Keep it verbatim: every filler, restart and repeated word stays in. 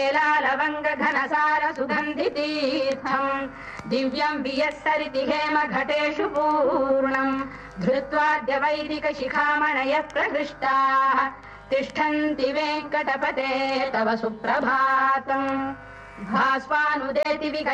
लवंग घनसार सुगंधि तीर्थम् दिव्यं वियस्सरिति हेम घटेषु पूर्णम् धृत्वाद्य वैदिक शिखामणयः प्रहृष्टाः तिष्ठन्ति वेङ्कटपते तव सुप्रभातम् भास्वानुदेति